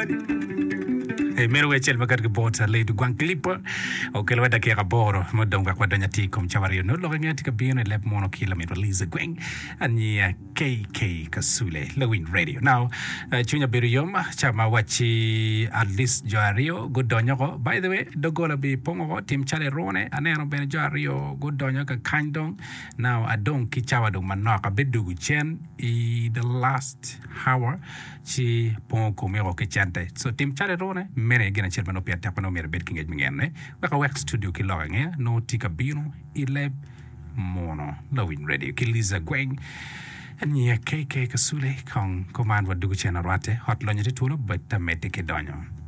Mero wechel makat ke bota le du gwang klipo o ke lwada ke raboro modonga kwa donya ti kom chawari no lo ngati ka biene lep mono kilometer liza gweng ani KK Kasule Lewin Radio now chunya berium chama wachi at least Joario good donya ko by the way dogola bi pongo tim chale rone aneno ben Joario good donya ka kandong now adon ki chawa do manaka bedu chen I the last hour chi pongo komero ke chante so tim chale rone mene gena chelmano pia tapano mere bed kingej mingene waka wax studio ki loenge no tika bino ileb mono Lewin Radio ki Liza Gweng ania KK Kasule kong command wa dugu chena rate hot lonye tulo but tamete ke donyo